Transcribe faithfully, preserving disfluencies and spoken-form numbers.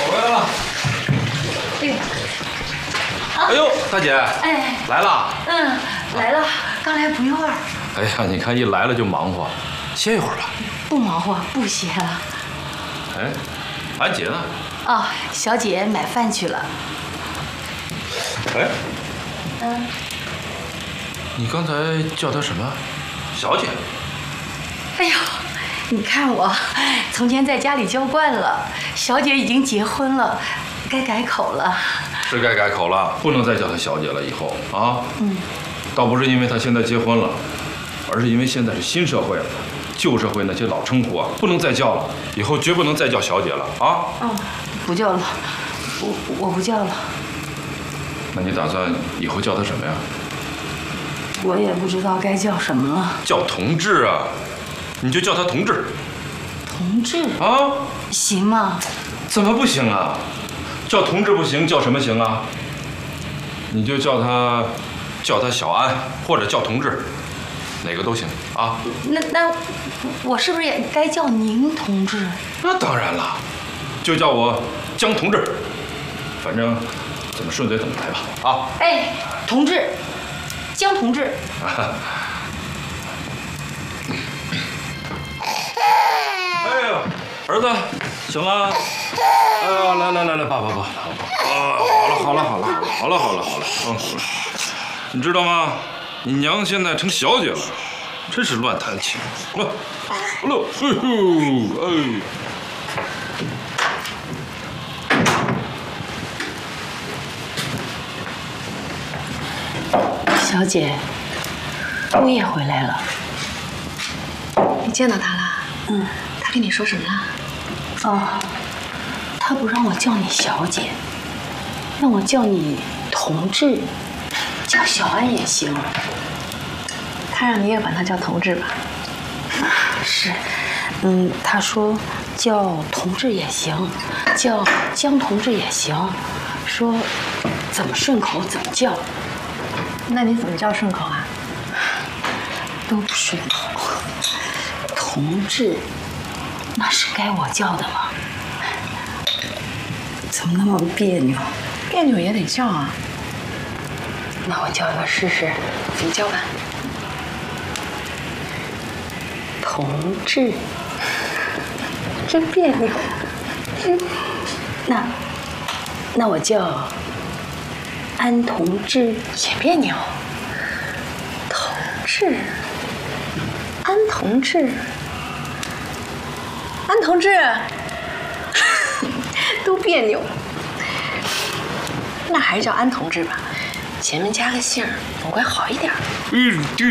我回来了。 哎呦， 哎呦，大姐， 哎， 来了。 嗯，来了，刚来不一会儿。 哎呀，你看一来了就忙活，歇一会儿吧。 不忙活，不歇了。 哎，安姐呢？ 哦，小姐买饭去了。 哎， 嗯， 你刚才叫她什么？小姐。 哎呦，你看我，从前在家里叫惯了，小姐已经结婚了，该改口了。 是该改口了，不能再叫她小姐了。以后啊， 嗯， 倒不是因为她现在结婚了，而是因为现在是新社会了，旧社会那些老称呼啊，不能再叫了。以后绝不能再叫小姐了啊！ 哦，不叫了，我我不叫了。 那你打算以后叫她什么呀？ 我也不知道该叫什么了。 叫同志啊，你就叫她同志。 同志啊？ 行吗？ 怎么不行啊？叫同志不行，叫什么行啊？你就叫他，叫他小安，或者叫同志，哪个都行啊。 那那我是不是也该叫您同志？ 那当然了，就叫我江同志，反正怎么顺嘴怎么来吧。啊， 哎，同志，江同志。 哎呦，儿子，醒了。哎呀，来来来来，爸爸爸爸。啊，好了好了好了好了好了好了，嗯，好了。你知道吗？你娘现在成小姐了，真是乱弹琴。来，来，哎呦，哎。 小姐，姑爷回来了。 你见到他了？ 嗯。 他跟你说什么了？ 哦，他不让我叫你小姐，让我叫你同志，叫小安也行。 他让你也管他叫同志吧？ 是，嗯，他说叫同志也行，叫江同志也行，说怎么顺口怎么叫。 那你怎么叫顺口啊？ 都不顺口。同志，那是该我叫的吗？怎么那么别扭？ 别扭也得叫啊。 那我叫一个试试。 怎么叫吧？ 同志， 真别扭。 那，那我叫安同志也别扭。同志，安同志，安同志，都别扭。那还是叫安同志吧，前面加个姓儿，总归好一点。 嗯，对。